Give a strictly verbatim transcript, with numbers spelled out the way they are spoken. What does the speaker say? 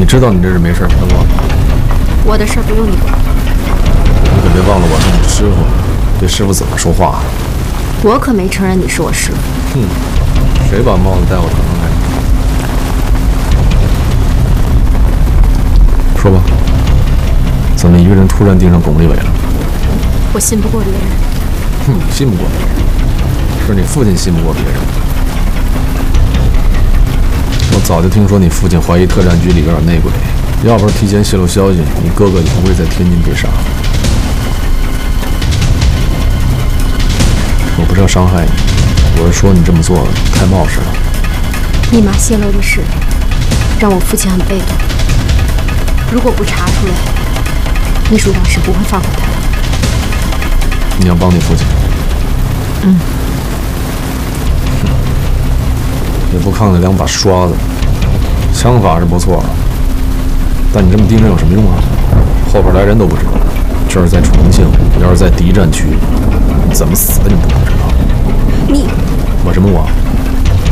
知道你这是没事儿，能忘？ 我的事儿不用你管。 你可别忘了我是你师傅，对师傅怎么说话？ 我可没承认你是我师傅。 哼，谁把帽子戴我头上来？说吧，怎么一个人突然盯上巩立伟了？ 我信不过别人。 哼，你信不过别人，是你父亲信不过别人。我早就听说你父亲怀疑特战局里有点内鬼，要不是提前泄露消息，你哥哥就不会在天津被杀。我不是要伤害你，我是说你这么做太冒失了。 密码泄露的事，让我父亲很被动。如果不查出来，秘书长是不会放过他的。 你要帮你父亲？ 嗯。 也不看看两把刷子，枪法是不错，但你这么盯着有什么用啊？后边来人都不知道，这是在重庆，要是在敌占区，怎么死的你不能知道？ 你， 我什么我？